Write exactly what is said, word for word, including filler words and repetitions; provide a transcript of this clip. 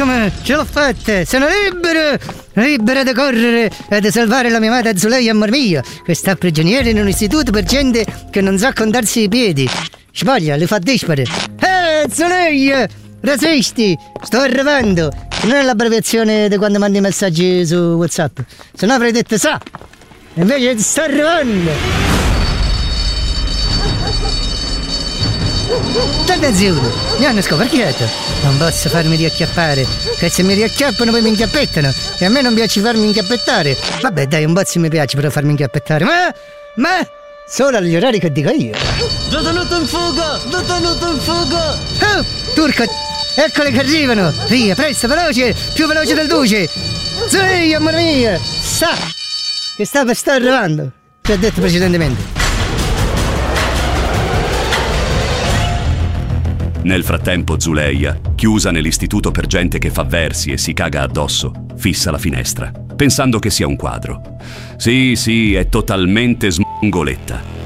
Eccomi, ce l'ho fatta, sono libero, libero di correre e di salvare la mia amata Zuleia, amor mio, che sta prigioniera in un istituto per gente che non sa contarsi i piedi. Spoglia, li fa dispare. Eh, Zuleia, resisti, sto arrivando. Non è l'abbreviazione di quando mandi messaggi su WhatsApp, se no avrei detto sa. Invece sto arrivando. Attenzione, mi hanno scoperchiato. Non posso farmi riacchiappare, che se mi riacchiappano poi mi inchiappettano. E a me non piace farmi inchiappettare. Vabbè dai, un bozzo mi piace però farmi inchiappettare. Ma, ma, solo agli orari che dico io. Detenuto in fuga, detenuto in fuga. Oh, turco, eccole che arrivano. Via, presto, veloce, più veloce del duce. Sì, amore mia, sa, che sta per sta arrivando. Ti ho detto precedentemente. Nel frattempo Zuleia, chiusa nell'istituto per gente che fa versi e si caga addosso, fissa la finestra, pensando che sia un quadro. Sì, sì, è totalmente smongoletta.